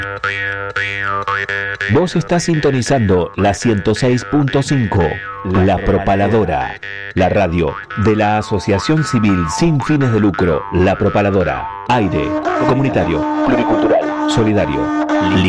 Vos estás sintonizando la 106.5, La Propaladora, la radio de la Asociación Civil Sin Fines de Lucro, La Propaladora. Aire, comunitario, pluricultural, solidario,